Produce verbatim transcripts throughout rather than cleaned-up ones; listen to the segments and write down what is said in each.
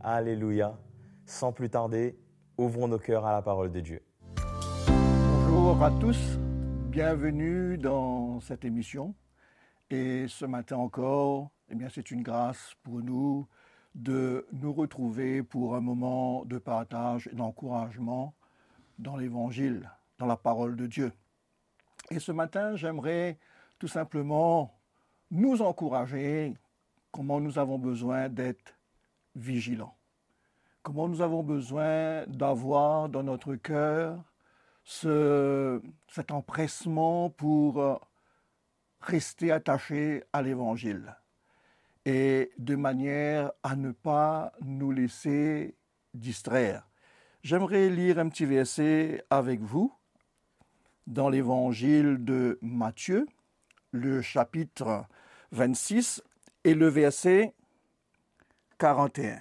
Alléluia. Sans plus tarder, ouvrons nos cœurs à la parole de Dieu. Bonjour à tous, bienvenue dans cette émission. Et ce matin encore, eh bien, c'est une grâce pour nous de nous retrouver pour un moment de partage et d'encouragement dans l'Évangile, dans la parole de Dieu. Et ce matin, j'aimerais tout simplement nous encourager comment nous avons besoin d'être vigilants, comment nous avons besoin d'avoir dans notre cœur ce, cet empressement pour rester attaché à l'Évangile et de manière à ne pas nous laisser distraire. J'aimerais lire un petit verset avec vous dans l'Évangile de Matthieu, le chapitre vingt-six et le verset quarante et un.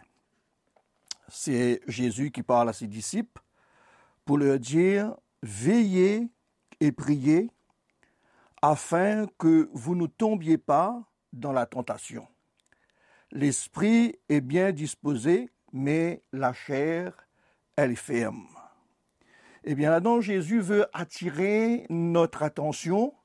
C'est Jésus qui parle à ses disciples pour leur dire « Veillez et priez afin que vous ne tombiez pas dans la tentation. L'esprit est bien disposé, mais la chair, elle est ferme. » Eh bien, là-dedans, Jésus veut attirer notre attention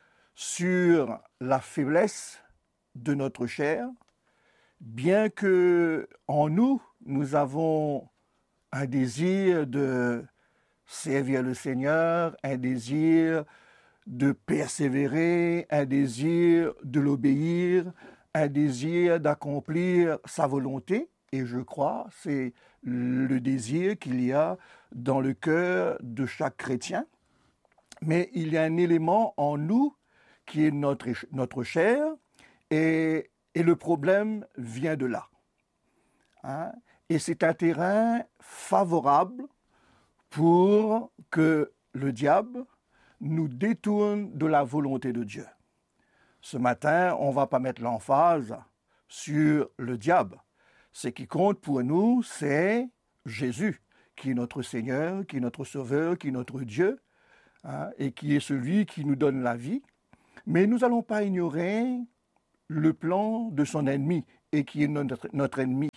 sur la faiblesse de notre chair, bien que en nous, nous avons un désir de servir le Seigneur, un désir de persévérer, un désir de l'obéir, un désir d'accomplir sa volonté. Et je crois, c'est le désir qu'il y a dans le cœur de chaque chrétien. Mais il y a un élément en nous qui est notre, notre chair, et, et le problème vient de là. Hein? Et c'est un terrain favorable pour que le diable nous détourne de la volonté de Dieu. Ce matin, on ne va pas mettre l'emphase sur le diable. Ce qui compte pour nous, c'est Jésus, qui est notre Seigneur, qui est notre Sauveur, qui est notre Dieu, hein, et qui est celui qui nous donne la vie. Mais nous n'allons pas ignorer le plan de son ennemi, et qui est notre, notre ennemi.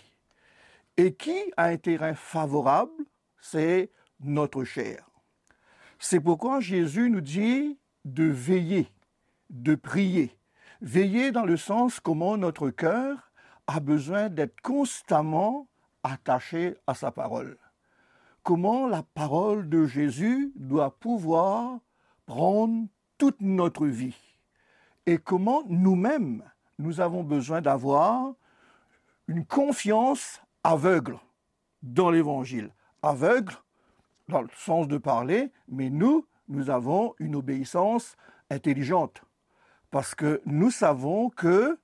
Et qui a un terrain favorable, c'est notre chair. C'est pourquoi Jésus nous dit de veiller, de prier. Veiller dans le sens comment notre cœur a besoin d'être constamment attaché à sa parole. Comment la parole de Jésus doit pouvoir prendre toute notre vie. Et comment nous-mêmes, nous avons besoin d'avoir une confiance aveugle dans l'Évangile. Aveugle dans le sens de parler, mais nous, nous avons une obéissance intelligente. Parce que nous savons que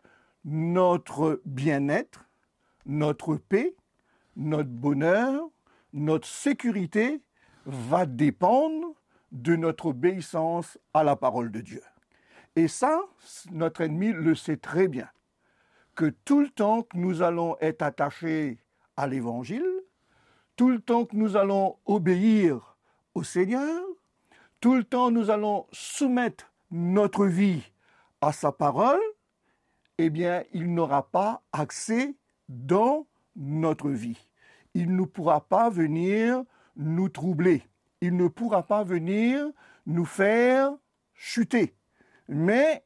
notre bien-être, notre paix, notre bonheur, notre sécurité va dépendre de notre obéissance à la parole de Dieu. Et ça, notre ennemi le sait très bien, que tout le temps que nous allons être attachés à l'Évangile, tout le temps que nous allons obéir au Seigneur, tout le temps que nous allons soumettre notre vie à sa parole, eh bien, il n'aura pas accès dans notre vie. Il ne pourra pas venir nous troubler. Il ne pourra pas venir nous faire chuter. Mais,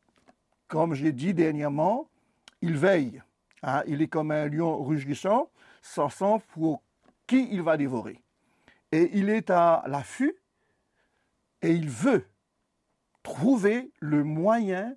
comme j'ai dit dernièrement, il veille. Hein, il est comme un lion rugissant, sachant pour qui il va dévorer. Et il est à l'affût et il veut trouver le moyen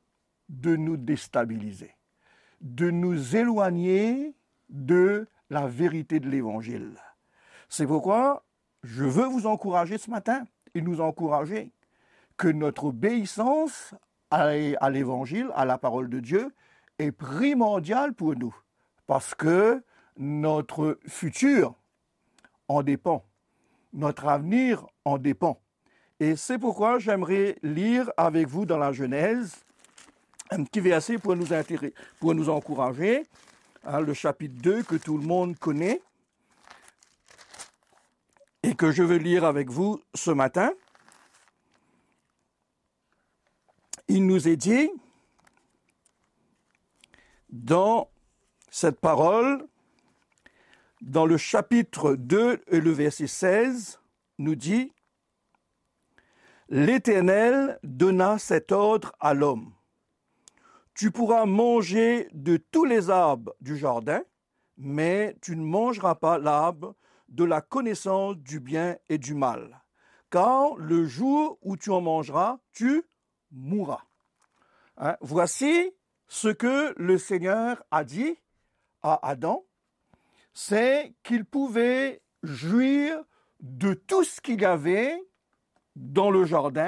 de nous déstabiliser, de nous éloigner de la vérité de l'Évangile. C'est pourquoi je veux vous encourager ce matin et nous encourager que notre obéissance à l'Évangile, à la parole de Dieu, est primordiale pour nous, parce que notre futur en dépend, notre avenir en dépend. Et c'est pourquoi j'aimerais lire avec vous dans la Genèse un petit verset pour nous, intéresser, pour nous encourager, hein, le chapitre deux que tout le monde connaît et que je veux lire avec vous ce matin. Il nous est dit dans cette parole dans le chapitre deux et le verset seize, nous dit « L'Éternel donna cet ordre à l'homme. Tu pourras manger de tous les arbres du jardin, mais tu ne mangeras pas l'arbre de la connaissance du bien et du mal. Car le jour où tu en mangeras, tu mourras. Hein? Voici ce que le Seigneur a dit à Adam, c'est qu'il pouvait jouir de tout ce qu'il y avait dans le jardin,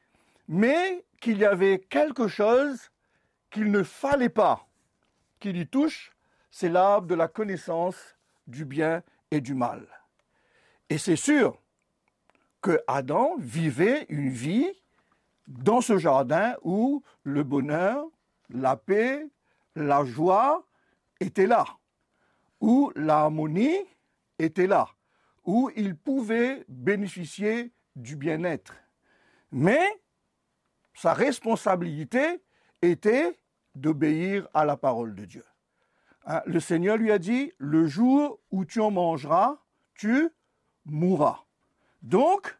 mais qu'il y avait quelque chose qu'il ne fallait pas qu'il y touche, c'est l'arbre de la connaissance du bien et du mal. Et c'est sûr que Adam vivait une vie dans ce jardin où le bonheur, la paix, la joie étaient là, où l'harmonie était là, où il pouvait bénéficier du bien-être. Mais sa responsabilité était d'obéir à la parole de Dieu. Hein, le Seigneur lui a dit, le jour où tu en mangeras, tu mourras. Donc,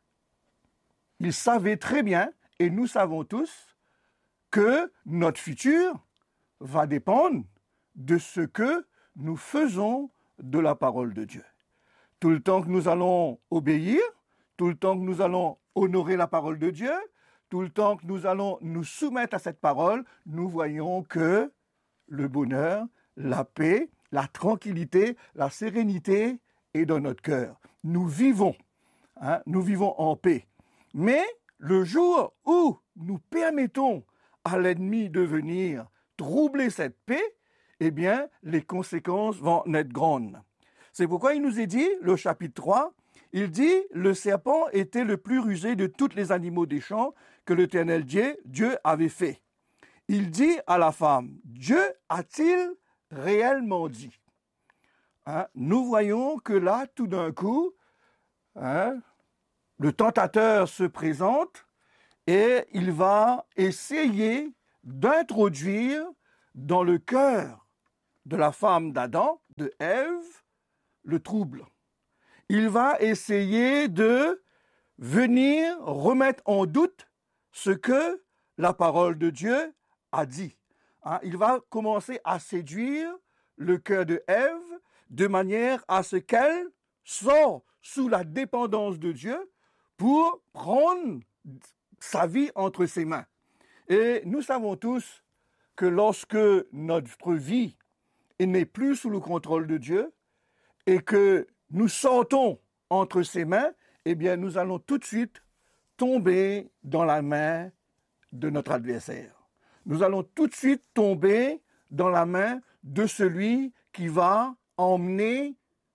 il savait très bien, et nous savons tous, que notre futur va dépendre de ce que nous faisons de la parole de Dieu. Tout le temps que nous allons obéir, tout le temps que nous allons honorer la parole de Dieu, tout le temps que nous allons nous soumettre à cette parole, nous voyons que le bonheur, la paix, la tranquillité, la sérénité est dans notre cœur. Nous vivons, hein, nous vivons en paix. Mais le jour où nous permettons à l'ennemi de venir troubler cette paix, eh bien, les conséquences vont être grandes. C'est pourquoi il nous est dit, le chapitre trois, il dit, le serpent était le plus rusé de tous les animaux des champs que l'Éternel Dieu, Dieu avait fait. Il dit à la femme, Dieu a-t-il réellement dit? Hein? Nous voyons que là, tout d'un coup, hein, le tentateur se présente et il va essayer d'introduire dans le cœur de la femme d'Adam, de Ève, le trouble. Il va essayer de venir remettre en doute ce que la parole de Dieu a dit. Hein, il va commencer à séduire le cœur de Ève de manière à ce qu'elle sorte sous la dépendance de Dieu pour prendre sa vie entre ses mains. Et nous savons tous que lorsque notre vie n'est plus sous le contrôle de Dieu et que nous sortons entre ses mains, eh bien nous allons tout de suite tomber dans la main de notre adversaire. Nous allons tout de suite tomber dans la main de celui qui va emmener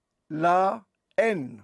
la haine,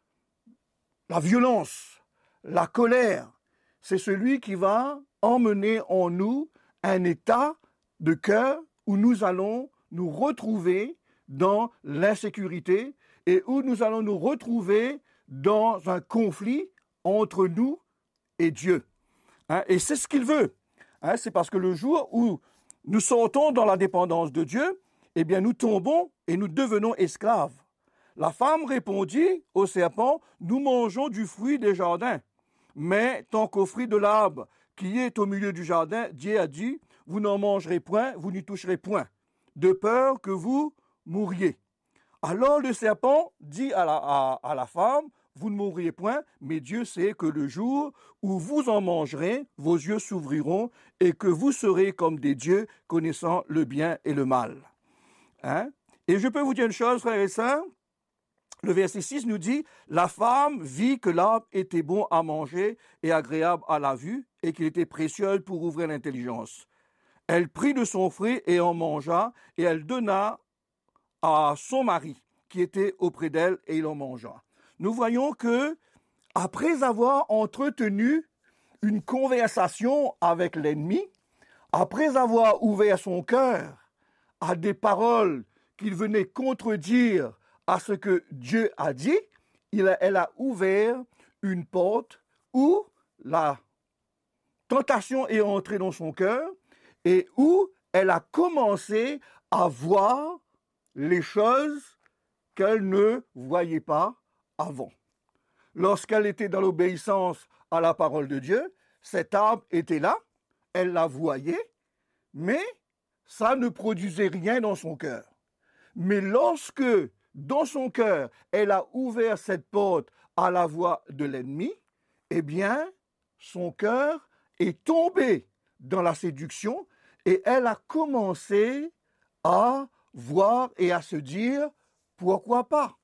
la violence, la colère. C'est celui qui va emmener en nous un état de cœur où nous allons nous retrouver dans l'insécurité et où nous allons nous retrouver dans un conflit entre nous et Dieu. Hein, et c'est ce qu'il veut. Hein, c'est parce que le jour où nous sortons dans la dépendance de Dieu, eh bien nous tombons et nous devenons esclaves. La femme répondit au serpent, nous mangeons du fruit des jardins. Mais tant qu'au fruit de l'arbre qui est au milieu du jardin, Dieu a dit, vous n'en mangerez point, vous n'y toucherez point, de peur que vous mouriez. Alors le serpent dit à la, à, à la femme, vous ne mourriez point, mais Dieu sait que le jour où vous en mangerez, vos yeux s'ouvriront et que vous serez comme des dieux connaissant le bien et le mal. Hein? Et je peux vous dire une chose, frères et sœurs, le verset six nous dit, la femme vit que l'arbre était bon à manger et agréable à la vue et qu'il était précieux pour ouvrir l'intelligence. Elle prit de son fruit et en mangea et elle donna à son mari qui était auprès d'elle et il en mangea. Nous voyons que, après avoir entretenu une conversation avec l'ennemi, après avoir ouvert son cœur à des paroles qu'il venait contredire à ce que Dieu a dit, il a, elle a ouvert une porte où la tentation est entrée dans son cœur et où elle a commencé à voir les choses qu'elle ne voyait pas avant. Lorsqu'elle était dans l'obéissance à la parole de Dieu, cet arbre était là, elle la voyait, mais ça ne produisait rien dans son cœur. Mais lorsque, dans son cœur, elle a ouvert cette porte à la voix de l'ennemi, eh bien, son cœur est tombé dans la séduction et elle a commencé à voir et à se dire, pourquoi pas?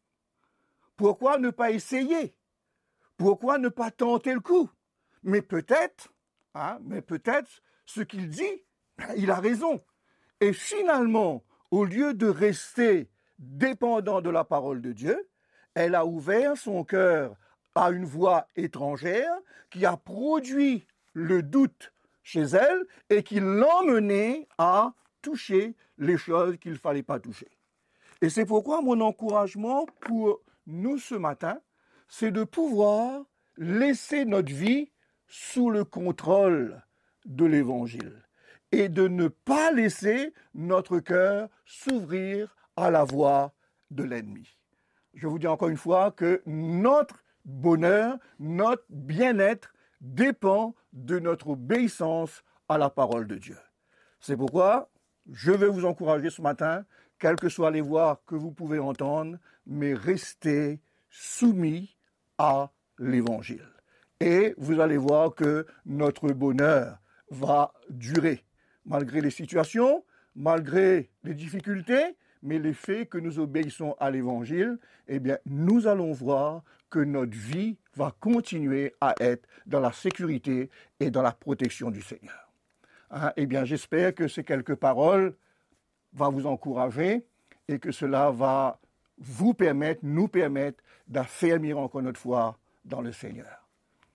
Pourquoi ne pas essayer? Pourquoi ne pas tenter le coup? Mais peut-être, hein, mais peut-être, ce qu'il dit, il a raison. Et finalement, au lieu de rester dépendant de la parole de Dieu, elle a ouvert son cœur à une voix étrangère qui a produit le doute chez elle et qui l'a menée à toucher les choses qu'il ne fallait pas toucher. Et c'est pourquoi mon encouragement pour nous ce matin, c'est de pouvoir laisser notre vie sous le contrôle de l'Évangile et de ne pas laisser notre cœur s'ouvrir à la voix de l'ennemi. Je vous dis encore une fois que notre bonheur, notre bien-être dépend de notre obéissance à la parole de Dieu. C'est pourquoi je vais vous encourager ce matin, quelles que soient les voix que vous pouvez entendre, mais restez soumis à l'Évangile. Et vous allez voir que notre bonheur va durer, malgré les situations, malgré les difficultés, mais le fait que nous obéissons à l'Évangile, eh bien, nous allons voir que notre vie va continuer à être dans la sécurité et dans la protection du Seigneur. Hein? Eh bien, j'espère que ces quelques paroles vont vous encourager et que cela va vous permettre, nous permettre d'affermir encore notre foi dans le Seigneur.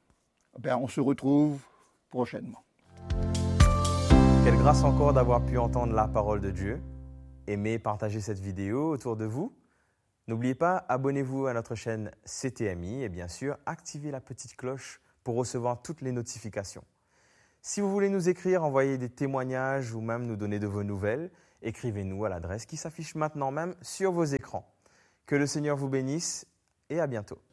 Eh bien, on se retrouve prochainement. Quelle grâce encore d'avoir pu entendre la parole de Dieu. Aimez, partagez cette vidéo autour de vous. N'oubliez pas, abonnez-vous à notre chaîne C T M I et bien sûr, activez la petite cloche pour recevoir toutes les notifications. Si vous voulez nous écrire, envoyer des témoignages ou même nous donner de vos nouvelles, écrivez-nous à l'adresse qui s'affiche maintenant même sur vos écrans. Que le Seigneur vous bénisse et à bientôt.